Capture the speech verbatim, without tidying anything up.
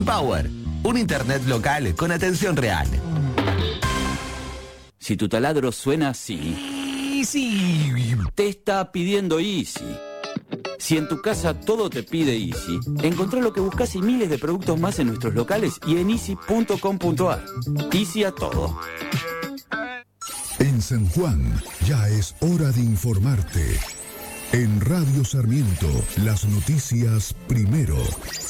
Power, un internet local con atención real. Si tu taladro suena así, Easy. te está pidiendo Easy. Si en tu casa todo te pide Easy, encontrá lo que buscas y miles de productos más en nuestros locales y en easy punto com punto a r. Easy a todo. En San Juan ya es hora de informarte. En Radio Sarmiento, las noticias primero.